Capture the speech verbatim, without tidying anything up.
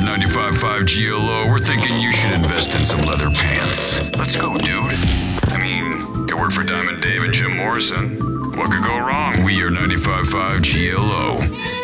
ninety-five point five G L O, we're thinking you should invest in some leather pants. Let's go, dude. I mean, it worked for Diamond Dave and Jim Morrison. What could go wrong? We are ninety-five point five G L O.